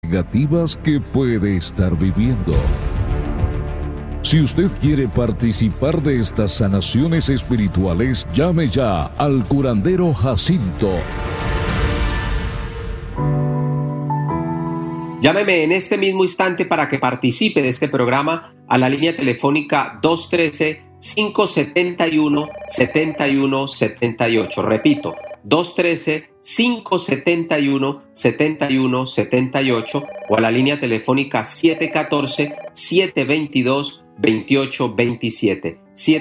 negativas que puede estar viviendo. Si usted quiere participar de estas sanaciones espirituales, llame ya al curandero Jacinto. Llámeme en este mismo instante para que participe de este programa a la línea telefónica 213-571-7178. Repito, 213-571-7178 o a la línea telefónica 714-722-2827.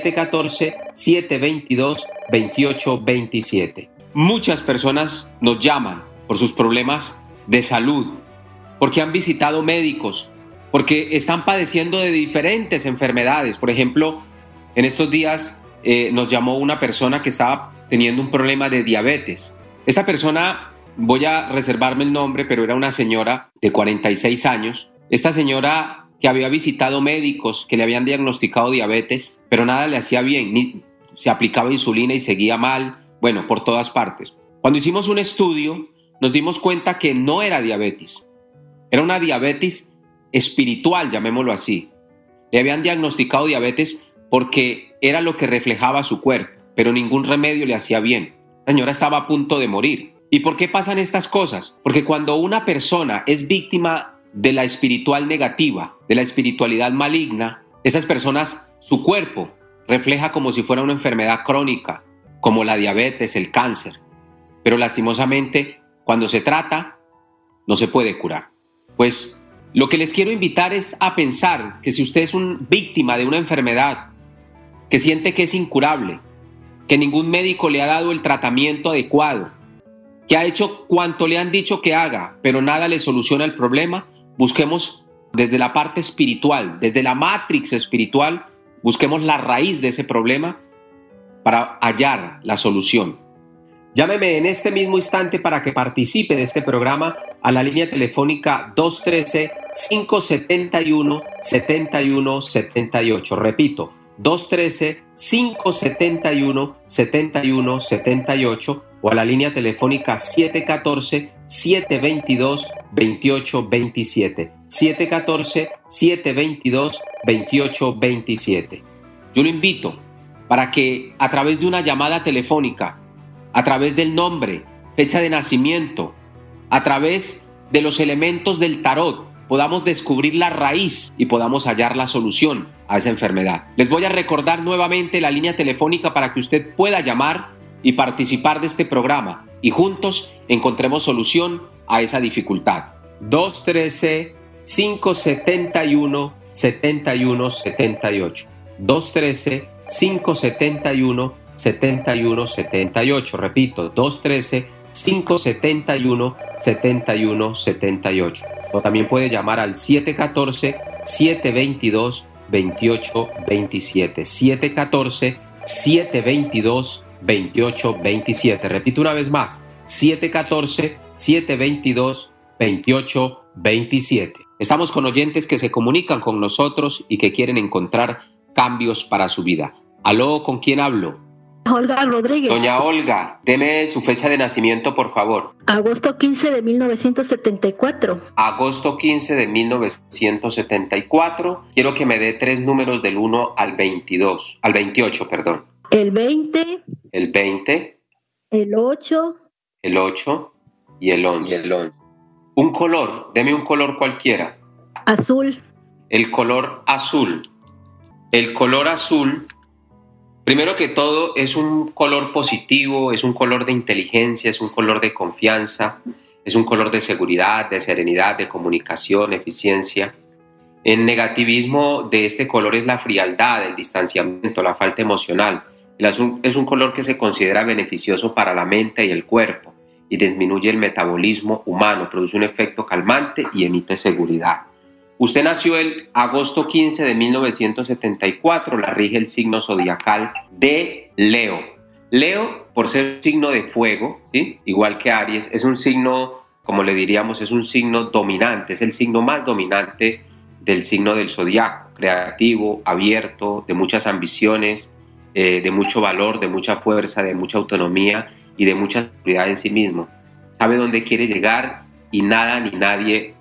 714-722-2827. Muchas personas nos llaman por sus problemas de salud, porque han visitado médicos, porque están padeciendo de diferentes enfermedades. Por ejemplo, en estos días nos llamó una persona que estaba teniendo un problema de diabetes. Esta persona, voy a reservarme el nombre, pero era una señora de 46 años. Esta señora que había visitado médicos que le habían diagnosticado diabetes, pero nada le hacía bien, ni se aplicaba insulina y seguía mal, bueno, por todas partes. Cuando hicimos un estudio, nos dimos cuenta que no era diabetes. Era una diabetes espiritual, llamémoslo así. Le habían diagnosticado diabetes porque era lo que reflejaba su cuerpo, pero ningún remedio le hacía bien. La señora estaba a punto de morir. ¿Y por qué pasan estas cosas? Porque cuando una persona es víctima de la espiritual negativa, de la espiritualidad maligna, esas personas, su cuerpo refleja como si fuera una enfermedad crónica, como la diabetes, el cáncer. Pero lastimosamente, cuando se trata, no se puede curar. Pues lo que les quiero invitar es a pensar que si usted es una víctima de una enfermedad, que siente que es incurable, que ningún médico le ha dado el tratamiento adecuado, que ha hecho cuanto le han dicho que haga, pero nada le soluciona el problema, busquemos desde la parte espiritual, desde la matrix espiritual, busquemos la raíz de ese problema para hallar la solución. Llámeme en este mismo instante para que participe de este programa a la línea telefónica 213-571-7178. Repito, 213-571-7178 o a la línea telefónica 714-722-2827. 714-722-2827. Yo lo invito para que a través de una llamada telefónica, a través del nombre, fecha de nacimiento, a través de los elementos del tarot, podamos descubrir la raíz y podamos hallar la solución a esa enfermedad. Les voy a recordar nuevamente la línea telefónica para que usted pueda llamar y participar de este programa y juntos encontremos solución a esa dificultad. 213-571-7178. 213-571-7178. Repito, 213-571-7178. O también puede llamar al 714-722-2827. 714-722-2827. Repito una vez más, 714-722-2827. Estamos con oyentes que se comunican con nosotros y que quieren encontrar cambios para su vida. ¿Aló? ¿Con quién hablo? Olga Rodríguez. Doña Olga, deme su fecha de nacimiento, por favor. Agosto 15 de 1974. Agosto 15 de 1974. Quiero que me dé 3 números del 1 al 28, perdón. El 20. El 20. El 8. El 8 y el 11. Un color, deme un color cualquiera. Azul. El color azul. El color azul, primero que todo, es un color positivo, es un color de inteligencia, es un color de confianza, es un color de seguridad, de serenidad, de comunicación, eficiencia. El negativismo de este color es la frialdad, el distanciamiento, la falta emocional. El azul es un color que se considera beneficioso para la mente y el cuerpo y disminuye el metabolismo humano, produce un efecto calmante y emite seguridad. Usted nació el agosto 15 de 1974, la rige el signo zodiacal de Leo. Leo, por ser un signo de fuego, ¿sí? Igual que Aries, es un signo, como le diríamos, es un signo dominante, es el signo más dominante del signo del zodiaco, creativo, abierto, de muchas ambiciones, de mucho valor, de mucha fuerza, de mucha autonomía y de mucha seguridad en sí mismo. Sabe dónde quiere llegar y nada ni nadie